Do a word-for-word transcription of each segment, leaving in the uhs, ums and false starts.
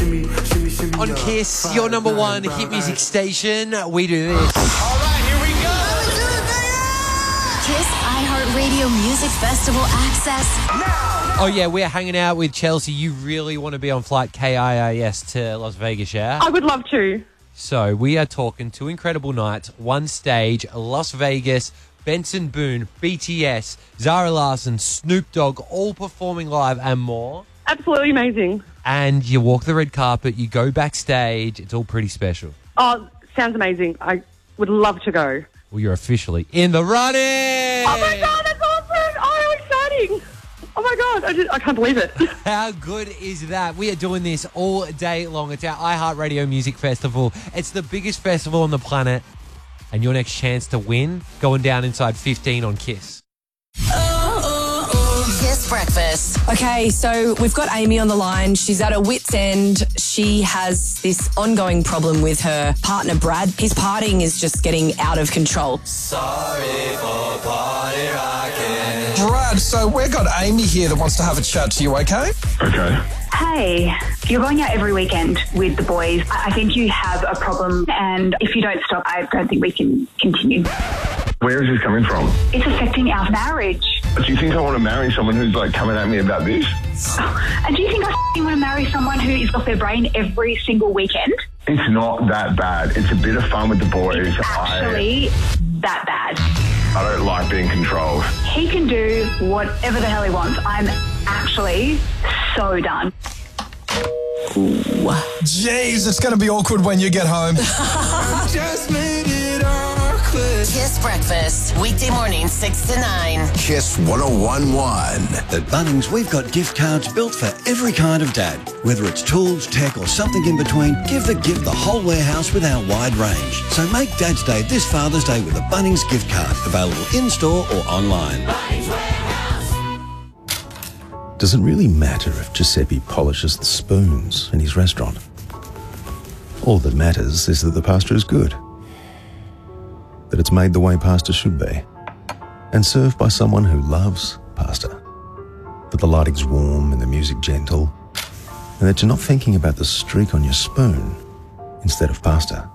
On Kiss, your number one hit music station, we do this. All right, here we go. Kiss iHeartRadio Music Festival access Now. Oh, yeah, we're hanging out with Chelsea. You really want to be on flight K I A S to Las Vegas, yeah? I would love to. So we are talking two incredible nights, one stage, Las Vegas, Benson Boone, B T S, Zara Larsson, Snoop Dogg, all performing live and more. Absolutely amazing. And you walk the red carpet, you go backstage. It's all pretty special. Oh, sounds amazing. I would love to go. Well, you're officially in the running. Oh, my God, that's awesome. Oh, how exciting. Oh, my God, I, just, I can't believe it. How good is that? We are doing this all day long. It's our iHeartRadio Music Festival. It's the biggest festival on the planet. And your next chance to win, going down inside fifteen on Kiss. Kiss Breakfast. Okay, so we've got Amy on the line. She's at her wit's end. She has this ongoing problem with her partner, Brad. His partying is just getting out of control. Sorry for party rocking. Brad, so we've got Amy here that wants to have a chat to you, okay? Okay. Hey, you're going out every weekend with the boys. I think you have a problem, and if you don't stop, I don't think we can continue. Where is this coming from? It's affecting our marriage. Do you think I want to marry someone who's like coming at me about this? Oh, and do you think I f***ing want to marry someone who is off their brain every single weekend? It's not that bad. It's a bit of fun with the boys. It's actually I, that bad. I don't like being controlled. He can do whatever the hell he wants. I'm actually so done. Ooh. Jeez, it's going to be awkward when you get home. Just made it awkward. Kiss Breakfast, weekday morning, six to nine. Kiss one oh one point one. At Bunnings, we've got gift cards built for every kind of dad. Whether it's tools, tech or something in between, give the gift the whole warehouse with our wide range. So make Dad's Day this Father's Day with a Bunnings gift card. Available in-store or online. Bunnings Warehouse. Does it really matter if Giuseppe polishes the spoons in his restaurant? All that matters is that the pasta is good. That it's made the way pasta should be. And served by someone who loves pasta. That the lighting's warm and the music gentle. And that you're not thinking about the streak on your spoon instead of pasta.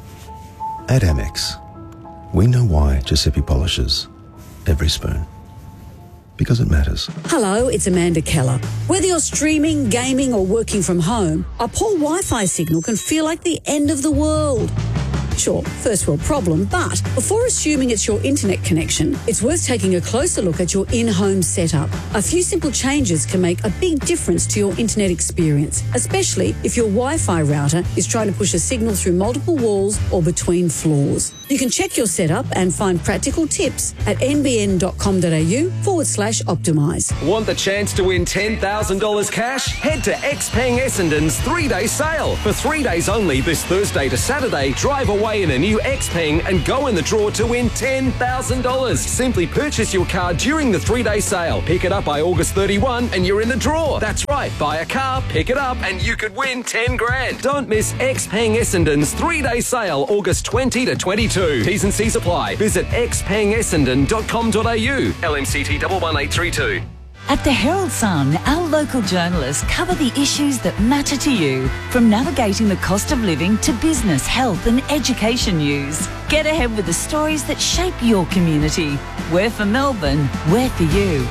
At Amex, we know why Giuseppe polishes every spoon. Because it matters. Hello, it's Amanda Keller. Whether you're streaming, gaming or working from home, a poor Wi-Fi signal can feel like the end of the world. Sure, first world problem, but before assuming it's your internet connection, it's worth taking a closer look at your in-home setup. A few simple changes can make a big difference to your internet experience, especially if your Wi-Fi router is trying to push a signal through multiple walls or between floors. You can check your setup and find practical tips at nbn.com.au forward slash optimise. Want the chance to win ten thousand dollars cash? Head to Xpeng Essendon's three-day sale. For three days only, this Thursday to Saturday, drive away in a new Xpeng and go in the draw to win ten thousand dollars. Simply purchase your car during the three-day sale. Pick it up by August thirty-first and you're in the draw. That's right, buy a car, pick it up and you could win ten grand. Don't miss Xpeng Essendon's three-day sale, August twentieth to twenty-second. T's and C's apply. Visit x peng essendon dot com dot a u. L M C T one one eight three two. At the Herald Sun, our local journalists cover the issues that matter to you, from navigating the cost of living to business, health and education news. Get ahead with the stories that shape your community. We're for Melbourne, we're for you.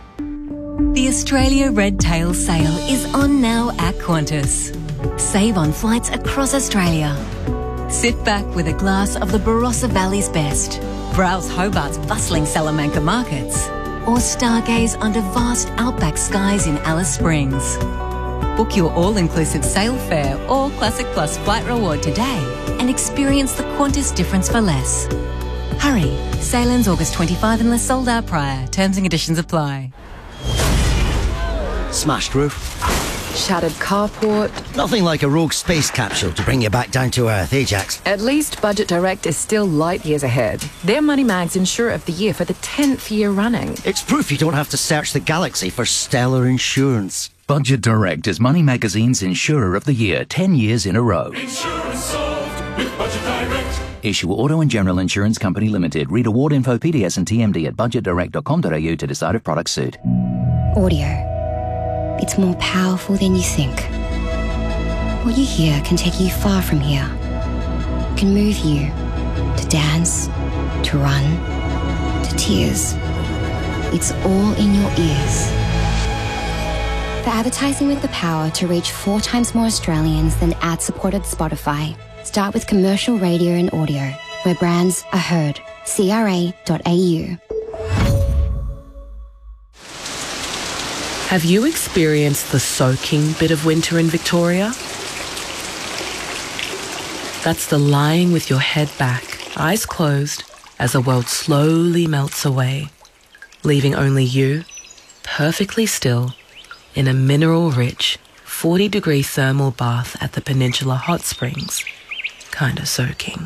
The Australia Red Tail Sale is on now at Qantas. Save on flights across Australia. Sit back with a glass of the Barossa Valley's best. Browse Hobart's bustling Salamanca markets. Or stargaze under vast outback skies in Alice Springs. Book your all-inclusive sail fare or Classic Plus flight reward today and experience the Qantas difference for less. Hurry, sail ends August twenty-fifth unless sold out prior. Terms and conditions apply. Smashed roof. Shattered carport. Nothing like a rogue space capsule to bring you back down to earth, Ajax. At least Budget Direct is still light years ahead. They're Moneymag's Insurer of the Year for the tenth year running. It's proof you don't have to search the galaxy for stellar insurance. Budget Direct is Money Magazine's Insurer of the Year ten years in a row. Insurance solved with Budget Direct. Issue Auto and General Insurance Company Limited. Read award info, P D S and T M D at budget direct dot com dot a u to decide if products suit. Audio. It's more powerful than you think. What you hear can take you far from here. It can move you to dance, to run, to tears. It's all in your ears. For advertising with the power to reach four times more Australians than ad-supported Spotify, start with commercial radio and audio, where brands are heard. C R A dot A U. Have you experienced the soaking bit of winter in Victoria? That's the lying with your head back, eyes closed, as the world slowly melts away, leaving only you, perfectly still, in a mineral-rich, forty-degree thermal bath at the Peninsula Hot Springs, kinda soaking.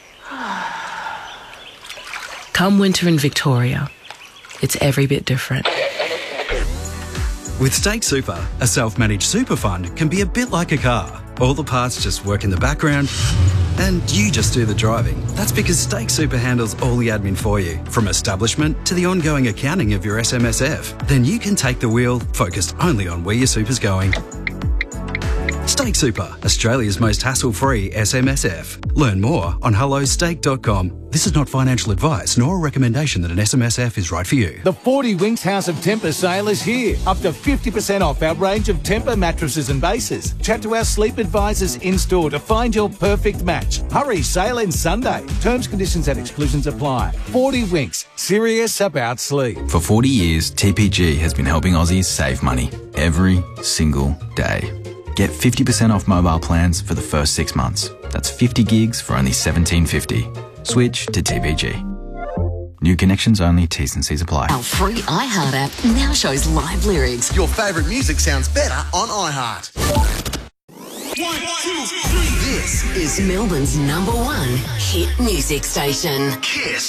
Come winter in Victoria, it's every bit different. With Stake Super, a self-managed super fund can be a bit like a car. All the parts just work in the background and you just do the driving. That's because Stake Super handles all the admin for you, from establishment to the ongoing accounting of your S M S F. Then you can take the wheel, focused only on where your super's going. Stake Super, Australia's most hassle-free S M S F. Learn more on hello stake dot com. This is not financial advice nor a recommendation that an S M S F is right for you. The forty Winks House of Temper sale is here. Up to fifty percent off our range of Temper mattresses and bases. Chat to our sleep advisors in-store to find your perfect match. Hurry, sale ends Sunday. Terms, conditions and exclusions apply. forty Winks, serious about sleep. For forty years, T P G has been helping Aussies save money every single day. Get fifty percent off mobile plans for the first six months. That's fifty gigs for only seventeen fifty. Switch to T P G. New connections only, T's and C's apply. Our free iHeart app now shows live lyrics. Your favourite music sounds better on iHeart. One, two, three. This is Melbourne's number one hit music station. Kiss.